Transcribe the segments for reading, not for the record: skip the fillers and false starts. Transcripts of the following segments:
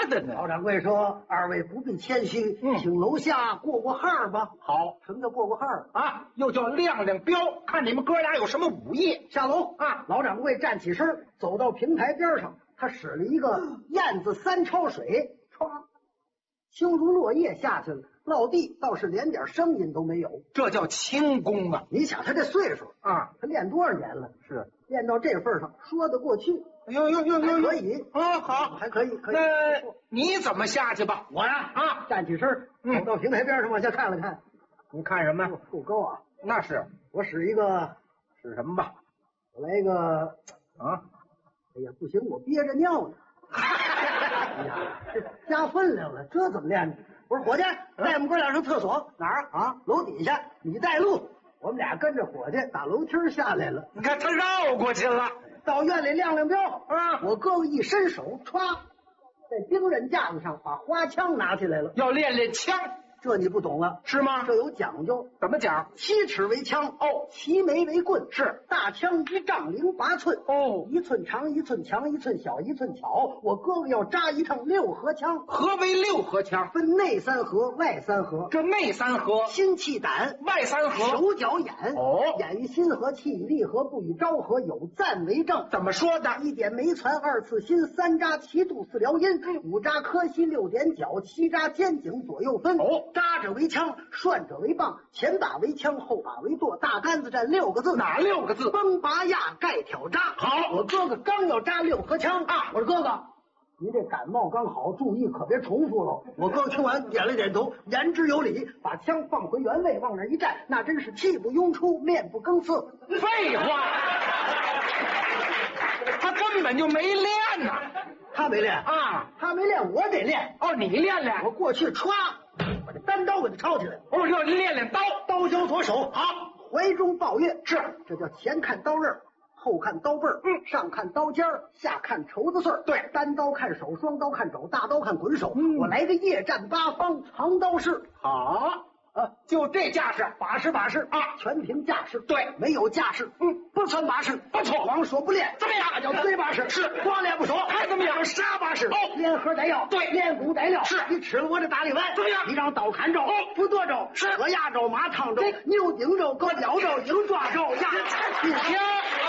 的呢？ 老掌柜说：“二位不必谦虚，请楼下过过号吧。” 好， 什么叫过过号啊？又叫亮亮标，看你们哥俩有什么武艺。 下楼啊！老掌柜站起身，走到平台边上，他使了一个燕子三抄水，唰，轻如落叶下去了，落地倒是连点声音都没有。 这叫轻功啊！ 你想他这岁数啊， 他练多少年了？ 是练到这份上，说得过去。 哟， 可以啊，好， 还可以。 那你怎么下去吧？ 我呀，站起身，走到平台边上往下看了看。 你看什么？ 够高啊！ 那是， 我使一个， 使什么吧？ 我来一个啊！ 哎呀，不行，我憋着尿呢。哎呀，这加分量了，这怎么练呢？我说伙计，带我们哥俩上厕所。哪儿啊？楼底下，你带路。我们俩跟着伙计打楼梯下来了。 你看他绕过去了， 到院里亮亮标啊！ 我哥哥一伸手，歘，在兵刃架子上把花枪拿起来了， 要练练枪。 这你不懂了， 是吗？ 这有讲究。 怎么讲 ？7尺为枪，齐眉为棍， 是大枪1丈08寸，1寸长1寸强1寸小1寸巧。我哥哥要扎一趟6合枪。 何为6合枪？ 分内3合，外3合。 这内3合， 心气胆； 外3合， 手脚眼。眼与心合，气与力合，步与招合，有赞为证。 怎么说的 ？1点眉攒，2次心，3扎齐肚4撩阴，5扎磕膝，6点脚，7扎肩颈，左右分。扎者为枪，涮者为棒，前把为枪，后把为舵。大杆子站6个字， 哪6个字？ 崩拔压盖挑扎。 好， 我哥哥刚要扎6合枪啊！我说哥哥，您这感冒刚好，注意可别重复了。我哥哥听完点了点头，言之有理，把枪放回原位，往那一站，那真是气不拥出，面不更次。 废话，他根本就没练呐。 他没练啊， 他没练，我得练。 你练练。 我过去歘，把这单刀给他抄起来。 要练练刀， 刀交左手， 好， 怀中抱月， 是， 这叫前看刀刃，后看刀背儿，上看刀尖儿，下看绸子穗儿。 对， 单刀看手，双刀看肘，大刀看滚手。我来个夜战八方，藏刀式。 好。就这架势， 把式啊，全凭架势。 对， 没有架势，不算把式， 不错。 光说不练， 怎么样？ 那叫堆把式。 是， 光练不熟， 还怎么样？ 杀把式。练核逮药， 对， 练骨逮料。 是， 你吃了我这大力丸， 怎么样？ 你让刀砍肘，不剁肘， 是， 鹅压肘，马趟肘，牛顶肘，搁脚肘，鹰抓肘，压行。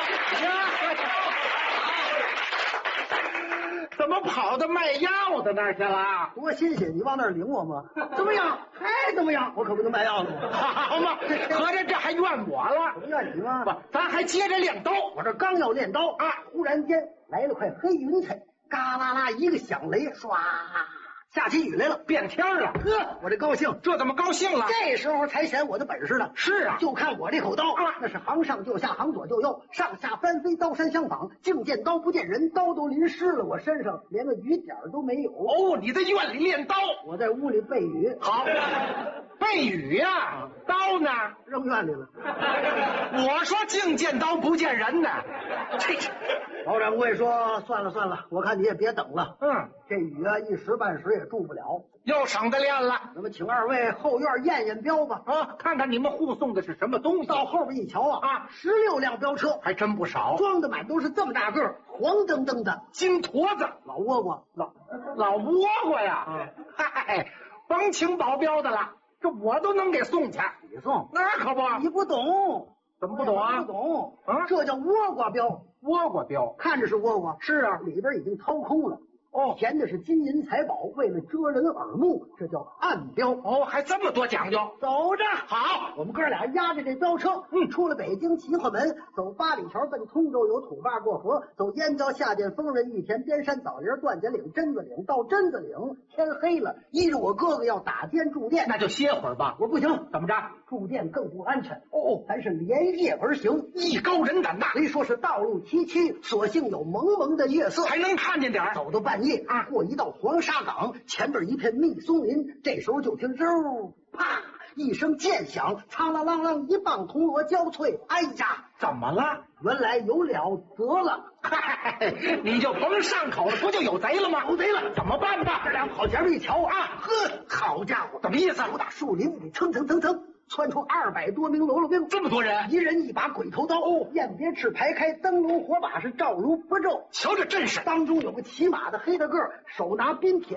怎么跑到卖药的那儿去了？ 多新鲜！你往那儿领我吗？怎么样？还怎么样？我可不能卖药了。 好嘛，合着这还怨我了？ 怎么怨你吗？ 不，咱还接着练刀。 我这刚要练刀啊，忽然间来了块黑云彩，嘎啦啦一个响雷，唰，下起雨来了， 变天了。 我这高兴， 这怎么高兴了？ 这时候才显我的本事呢。 是啊， 就看我这口刀那是行上就下，行左就右，上下翻飞，刀山相仿，净见刀不见人，刀都淋湿了，我身上连个雨点都没有。 你在院里练刀， 我在屋里背雨。 好，背雨呀，刀呢？ 扔院里了。 我说净见刀不见人呢。 老掌柜说：“算了，我看你也别等了。这雨啊，一时半时也住不了， 又省得练了。 那么，请二位后院验标吧。 看看你们护送的是什么东西。 到后边一瞧16辆标车， 还真不少， 装的满都是这么大个黄澄澄的金坨子， 老倭瓜， 老倭瓜呀！嗨，甭请保镖的了，这我都能给送去。 你送？ 那可不， 你不懂。 怎么不懂啊？ 不懂这叫倭瓜标。 倭瓜标看着是倭瓜， 是啊， 里边已经掏空了。填的是金银财宝，为了遮人耳目，这叫暗标。 还这么多讲究。 走着， 好， 我们哥俩押着这标车，出了北京齐化门，走八里桥奔通州，有土坝过河，走燕郊下见丰润，玉田边山枣林段家岭榛子岭，到榛子岭天黑了，依着我哥哥要打尖住店， 那就歇会儿吧。 我不行， 怎么着？ 住店更不安全。咱是连夜而行， 艺高人胆大。 虽说是道路崎岖，所幸有蒙蒙的月色， 还能看见点。 走到半夜过一道黄沙岗，前边一片密松林，这时候就听嗖啪一声剑响，苍啷啷啷一棒铜锣交脆。哎呀， 怎么了？ 原来有了得了。 嗨，你就甭上口了，不就有贼了吗？ 有贼了， 怎么办吧？ 这俩跑前面一瞧好家伙， 怎么意思？ 由打树林里蹭窜出200多名喽啰兵， 这么多人， 一人一把鬼头刀，雁别翅排开，灯笼火把是照如不皱。 瞧这阵势， 当中有个骑马的黑大个，手拿冰铁。